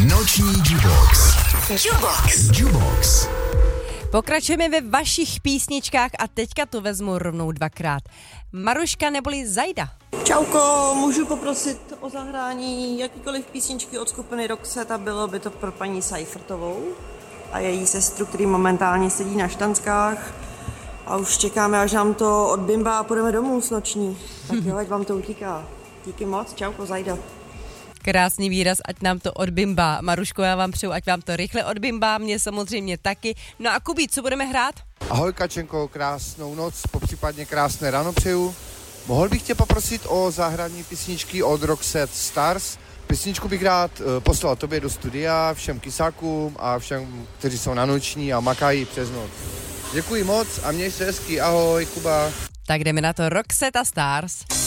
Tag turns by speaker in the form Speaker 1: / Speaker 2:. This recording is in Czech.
Speaker 1: Noční Jubox. Jubox.
Speaker 2: Pokračujeme ve vašich písničkách a teďka to vezmu rovnou dvakrát. Maruška neboli Zajda.
Speaker 3: Čauko, můžu poprosit o zahrání jakýkoliv písničky od skupiny Roxette a bylo by to pro paní Seifertovou a její sestru, který momentálně sedí na štanckách a už čekáme, až nám to odbimbá a půjdeme domů s noční. Tak jo, ať vám to utíká. Díky moc, čauko, Zajda.
Speaker 2: Krásný výraz, ať nám to odbimbá. Maruško, já vám přeju, ať vám to rychle odbimbá, mě samozřejmě taky. No a Kubí, co budeme hrát?
Speaker 4: Ahoj Kačenko, krásnou noc, popřípadně krásné ráno přeju. Mohl bych tě poprosit o zahrání písničky od Roxette Stars. Písničku bych rád poslal tobě do studia, všem kysákům a všem, kteří jsou na noční a makají přes noc. Děkuji moc a měj se hezky, ahoj Kuba.
Speaker 2: Tak jdeme na to, Roxette a Stars.